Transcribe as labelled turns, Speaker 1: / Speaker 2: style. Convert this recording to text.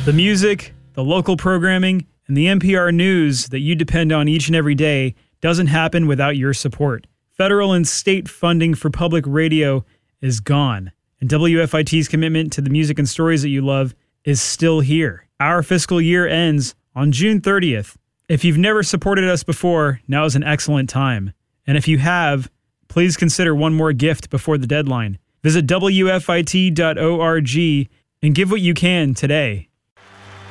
Speaker 1: The music, the local programming, and the NPR news that you depend on each and every day doesn't happen without your support. Federal and state funding for public radio is gone, and WFIT's commitment to the music and stories that you love is still here. Our fiscal year ends on June 30th. If you've never supported us before, now is an excellent time. And if you have, please consider one more gift before the deadline. Visit WFIT.org and give what you can today.